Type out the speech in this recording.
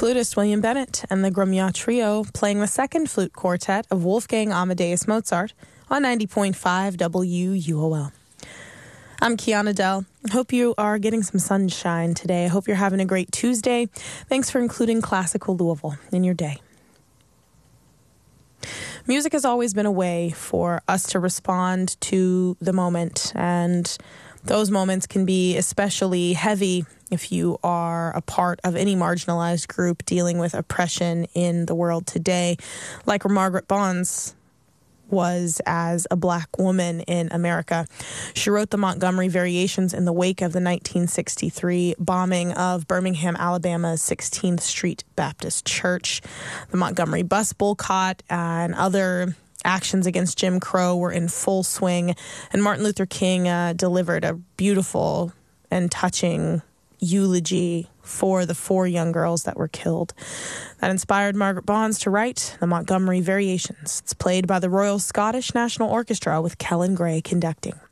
Flutist William Bennett and the Grumia Trio playing the second flute quartet of Wolfgang Amadeus Mozart on 90.5 WUOL. I'm Kiana Dell. I hope you are getting some sunshine today. I hope you're having a great Tuesday. Thanks for including Classical Louisville in your day. Music has always been a way for us to respond to the moment, and those moments can be especially heavy if you are a part of any marginalized group dealing with oppression in the world today, like Margaret Bonds was as a Black woman in America. She wrote the Montgomery Variations in the wake of the 1963 bombing of Birmingham, Alabama's 16th Street Baptist Church. The Montgomery bus boycott and other actions against Jim Crow were in full swing, and Martin Luther King delivered a beautiful and touching eulogy for the 4 young girls that were killed. That inspired Margaret Bonds to write the Montgomery Variations. It's played by the Royal Scottish National Orchestra with Kellen Gray conducting.